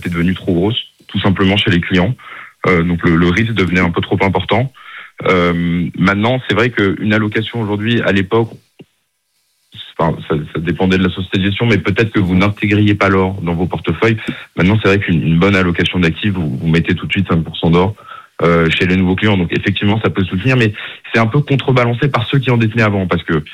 était devenue trop grosse, tout simplement chez les clients. Donc le risque devenait un peu trop important. Maintenant, c'est vrai qu'une allocation aujourd'hui, à l'époque, ça dépendait de la société de gestion, mais peut-être que vous n'intégriez pas l'or dans vos portefeuilles. Maintenant, c'est vrai qu'une bonne allocation d'actifs, vous mettez tout de suite 5% d'or chez les nouveaux clients. Donc effectivement, ça peut soutenir, mais c'est un peu contrebalancé par ceux qui en détenaient avant, parce que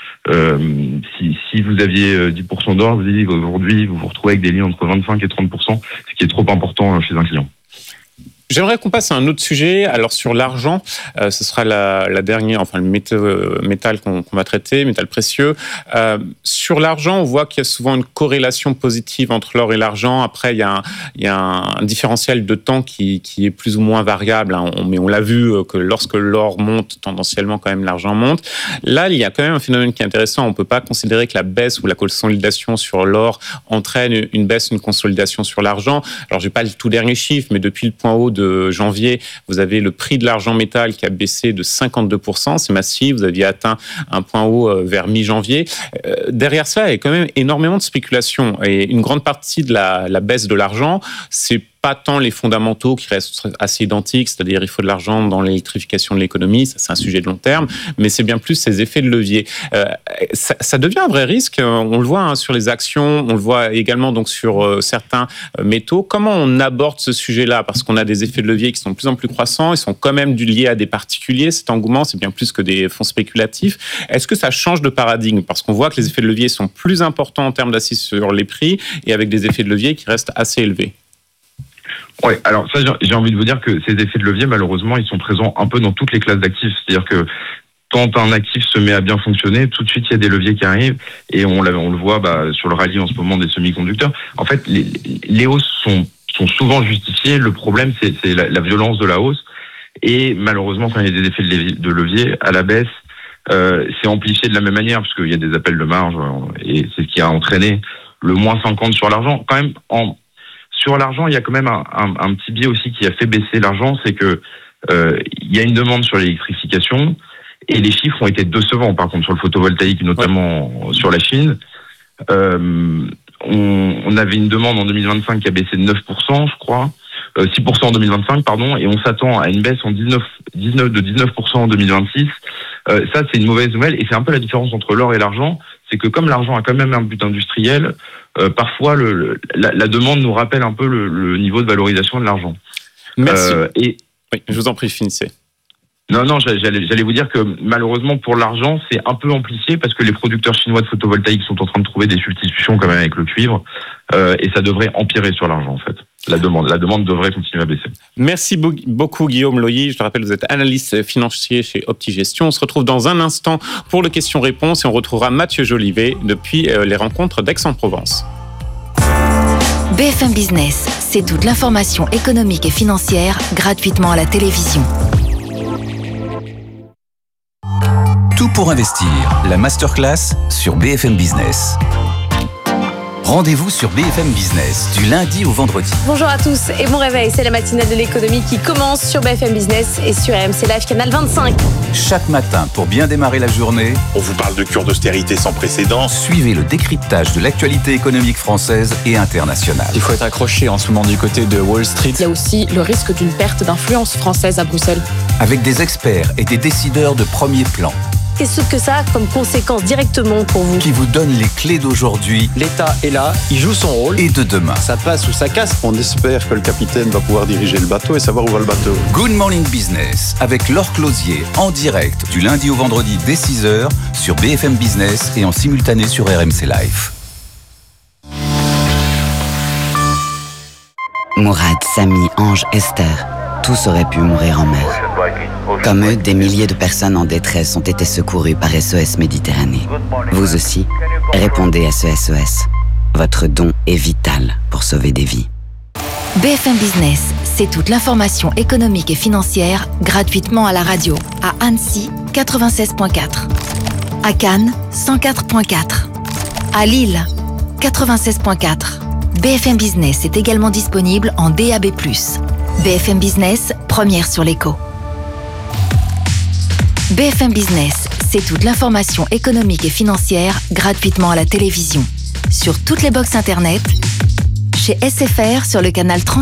si vous aviez 10% d'or, vous dites aujourd'hui, vous vous retrouvez avec des lignes entre 25 et 30%, ce qui est trop important chez un client. J'aimerais qu'on passe à un autre sujet. Alors sur l'argent, ce sera la dernière, enfin le métal qu'on va traiter, métal précieux. Sur l'argent, on voit qu'il y a souvent une corrélation positive entre l'or et l'argent. Après, il y a un différentiel de temps qui est plus ou moins variable. Mais on l'a vu que lorsque l'or monte, tendanciellement quand même l'argent monte. Là, il y a quand même un phénomène qui est intéressant. On ne peut pas considérer que la baisse ou la consolidation sur l'or entraîne une baisse, une consolidation sur l'argent. Alors, j'ai pas le tout dernier chiffre, mais depuis le point haut de janvier, vous avez le prix de l'argent métal qui a baissé de 52%. C'est massif. Vous aviez atteint un point haut vers mi-janvier. Derrière ça, il y a quand même énormément de spéculation. Et une grande partie de la baisse de l'argent, c'est pas tant les fondamentaux qui restent assez identiques, c'est-à-dire il faut de l'argent dans l'électrification de l'économie, ça c'est un sujet de long terme, mais c'est bien plus ces effets de levier. Ça devient un vrai risque, on le voit sur les actions, on le voit également donc sur certains métaux. Comment on aborde ce sujet-là ? Parce qu'on a des effets de levier qui sont de plus en plus croissants, ils sont quand même liés à des particuliers, cet engouement c'est bien plus que des fonds spéculatifs. Est-ce que ça change de paradigme ? Parce qu'on voit que les effets de levier sont plus importants en termes d'assises sur les prix et avec des effets de levier qui restent assez élevés. Ouais, alors ça, j'ai envie de vous dire que ces effets de levier, malheureusement, ils sont présents un peu dans toutes les classes d'actifs. C'est-à-dire que quand un actif se met à bien fonctionner, tout de suite, il y a des leviers qui arrivent et on le voit sur le rallye en ce moment des semi-conducteurs. En fait, les hausses sont souvent justifiées. Le problème, c'est la violence de la hausse. Et malheureusement, quand il y a des effets de levier à la baisse, c'est amplifié de la même manière, parce qu'il y a des appels de marge, et c'est ce qui a entraîné le moins 50 sur l'argent. Quand même, sur l'argent, il y a quand même un petit biais aussi qui a fait baisser l'argent, c'est que il y a une demande sur l'électrification et les chiffres ont été décevants. Par contre, sur le photovoltaïque, notamment sur la Chine, on avait une demande en 2025 qui a baissé de 9%, je crois, 6% en 2025, pardon, et on s'attend à une baisse de 19% en 2026. Ça, c'est une mauvaise nouvelle et c'est un peu la différence entre l'or et l'argent. C'est que comme l'argent a quand même un but industriel, parfois la demande nous rappelle un peu le niveau de valorisation de l'argent. Merci. Oui, je vous en prie, finissez. Non, j'allais vous dire que malheureusement pour l'argent, c'est un peu amplifié parce que les producteurs chinois de photovoltaïque sont en train de trouver des substitutions quand même avec le cuivre et ça devrait empirer sur l'argent en fait. La demande devrait continuer à baisser. Merci beaucoup Guillaume Loyer. Je te rappelle, vous êtes analyste financier chez Optigestion. On se retrouve dans un instant pour le question-réponse et on retrouvera Mathieu Jolivet depuis les rencontres d'Aix-en-Provence. BFM Business, c'est toute l'information économique et financière gratuitement à la télévision. Tout pour investir, la masterclass sur BFM Business. Rendez-vous sur BFM Business du lundi au vendredi. Bonjour à tous et bon réveil, c'est la matinale de l'économie qui commence sur BFM Business et sur RMC Live Canal 25. Chaque matin, pour bien démarrer la journée, on vous parle de cure d'austérité sans précédent. Suivez le décryptage de l'actualité économique française et internationale. Il faut être accroché en ce moment du côté de Wall Street. Il y a aussi le risque d'une perte d'influence française à Bruxelles. Avec des experts et des décideurs de premier plan. Qu'est-ce que ça a comme conséquence directement pour vous ? Qui vous donne les clés d'aujourd'hui. L'État est là, il joue son rôle. Et de demain. Ça passe ou ça casse. On espère que le capitaine va pouvoir diriger le bateau et savoir où va le bateau. Good Morning Business avec Laure Closier en direct du lundi au vendredi dès 6h sur BFM Business et en simultané sur RMC Live. Mourad, Samy, Ange, Esther, tous auraient pu mourir en mer. Comme eux, des milliers de personnes en détresse ont été secourues par SOS Méditerranée. Vous aussi, répondez à ce SOS. Votre don est vital pour sauver des vies. BFM Business, c'est toute l'information économique et financière gratuitement à la radio. À Annecy, 96.4. À Cannes, 104.4. À Lille, 96.4. BFM Business est également disponible en DAB+. BFM Business, première sur l'écho. BFM Business, c'est toute l'information économique et financière gratuitement à la télévision. Sur toutes les box internet, chez SFR sur le canal 30.